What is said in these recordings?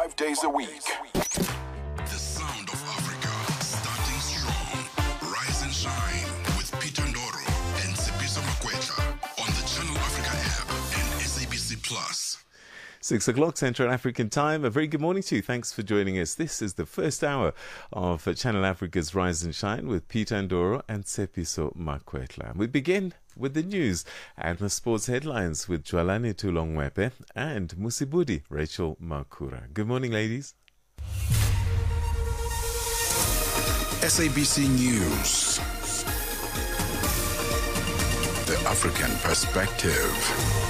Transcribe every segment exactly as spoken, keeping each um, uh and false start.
five days a week. The sound of Africa, starting strong. Rise and shine with Peter Ndoro and Tsepiso Makwetla on the Channel Africa app and S A B C Plus. Six o'clock Central African time. A very good morning to you. Thanks for joining us. This is the first hour of Channel Africa's Rise and Shine with Peter Ndoro and Tsepiso Makwetla. We begin with the news and the sports headlines with Jwalani Tulongwepe and Musibudi Rachel Makura. Good morning, ladies. S A B C News. The African Perspective.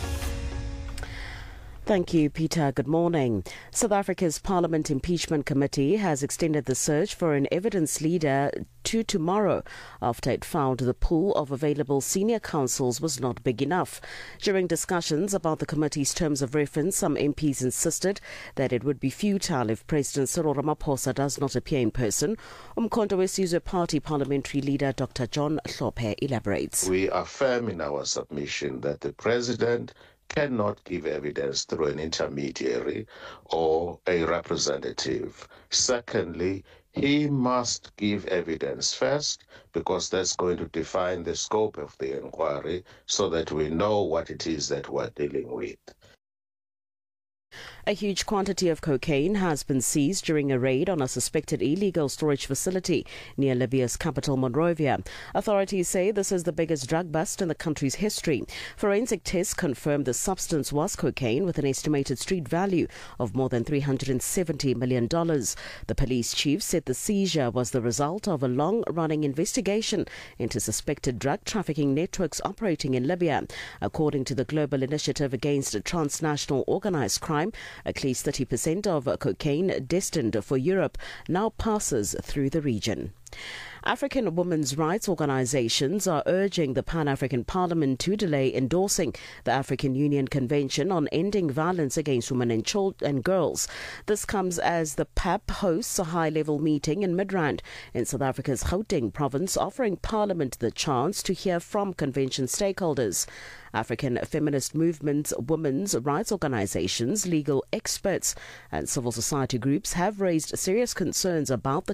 Thank you, Peter. Good morning. South Africa's Parliament Impeachment Committee has extended the search for an evidence leader to tomorrow after it found the pool of available senior counsels was not big enough. During discussions about the committee's terms of reference, some M Ps insisted that it would be futile if President Cyril Ramaphosa does not appear in person. Umkhonto weSizwe Party Parliamentary Leader Doctor John Hlophe elaborates. We are firm in our submission that the President cannot give evidence through an intermediary or a representative. Secondly, he must give evidence first because that's going to define the scope of the inquiry so that we know what it is that we're dealing with. A huge quantity of cocaine has been seized during a raid on a suspected illegal storage facility near Libya's capital, Monrovia. Authorities say this is the biggest drug bust in the country's history. Forensic tests confirmed the substance was cocaine with an estimated street value of more than three hundred seventy million dollars. The police chief said the seizure was the result of a long-running investigation into suspected drug trafficking networks operating in Libya. According to the Global Initiative Against Transnational Organized Crime, at least thirty percent of cocaine destined for Europe now passes through the region. African women's rights organizations are urging the Pan-African Parliament to delay endorsing the African Union Convention on Ending Violence Against Women and, Children and Girls. This comes as the P A P hosts a high-level meeting in Midrand in South Africa's Gauteng province, offering Parliament the chance to hear from convention stakeholders. African feminist movements, women's rights organizations, legal experts and civil society groups have raised serious concerns about the